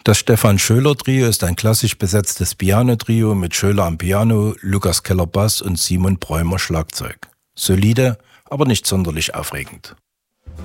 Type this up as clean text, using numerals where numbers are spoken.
Das Stefan Schöler-Trio ist ein klassisch besetztes Piano-Trio mit Schöler am Piano, Lukas Keller Bass und Simon Bräumer Schlagzeug. Solide, aber nicht sonderlich aufregend.